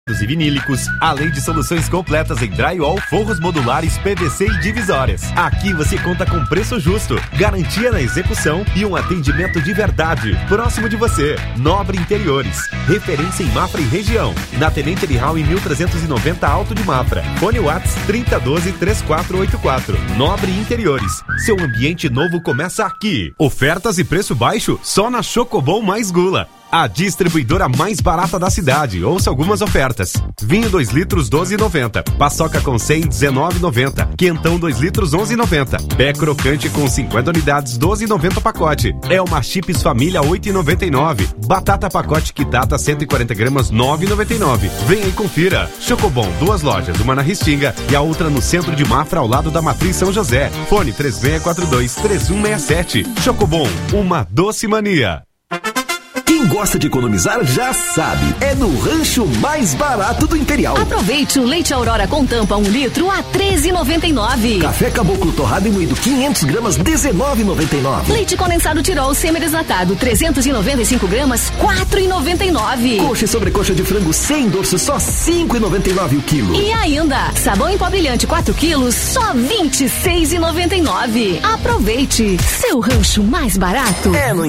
e vinílicos, além de soluções completas em drywall, forros modulares, PVC e divisórias. Aqui você conta com preço justo, garantia na execução e um atendimento de verdade, próximo de você. Nobre Interiores, referência em Mafra e região. Na Tenente Elihau em 1390 Alto de Mafra. Fone WhatsApp 3012-3484. Nobre Interiores, seu ambiente novo começa aqui. Ofertas e preço baixo só na Chocobon mais Gula. A distribuidora mais barata da cidade. Ouça algumas ofertas. Vinho 2 litros, 12,90. Paçoca com 100, 19,90. Quentão 2 litros, 11,90. Pé crocante com 50 unidades, 12,90 pacote. Elma Chips Família, 8,99. Batata pacote Kitata, 140 gramas, 9,99. Venha e confira. Chocobon, 2 lojas, uma na Restinga e a outra no centro de Mafra, ao lado da Matriz São José. Fone 3642-3167. Chocobon, uma doce mania. Quem gosta de economizar já sabe, é no Rancho Mais Barato do Imperial. Aproveite o leite Aurora com tampa 1 litro a R$ 13,99. Café Caboclo torrado e moído 500 gramas, R$ 19,99. Leite condensado Tirol semi-desnatado 395 gramas, R$ 4,99. Coxa e sobrecoxa de frango sem dorso, só R$ 5,99 o quilo. E ainda, sabão em pó brilhante 4 quilos, só R$ 26,99. Aproveite, seu rancho mais barato. É no